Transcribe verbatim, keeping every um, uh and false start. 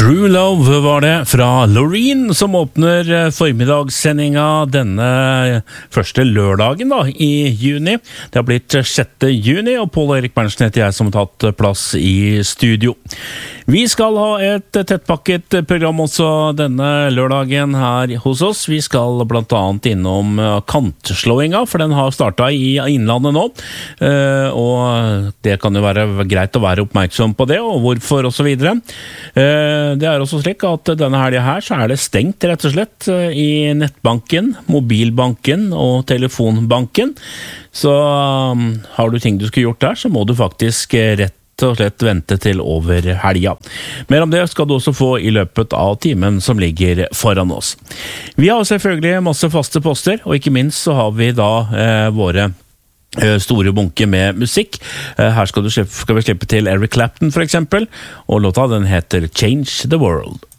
True Love var det fra Loreen som åpner formiddagssendinga denne første lørdagen da, i juni. Det har blitt sjette juni, og Paul Erik Berntsen heter jeg som har tatt plass i studio. Vi skal ha et tettpakket program også denne lørdagen her hos oss. Vi skal blant annet innom kantslåinga, for den har startet i Innlandet nå. Og det kan jo være greit å være oppmerksom på det, og hvorfor og så videre. Det er også slik at denne helgen her så er det stengt rett og slett i nettbanken, mobilbanken og telefonbanken. Så um, har du ting du skulle gjort der, så må du faktisk rett og slett vente til over helga. Mer om det skal du også få i løpet av timen som ligger foran oss. Vi har selvfølgelig masse faste poster, og ikke minst så har vi da eh, våre store bunke med musikk. Her skal, du slippe, skal vi slippe til Eric Clapton for eksempel, og låta den heter Change the World.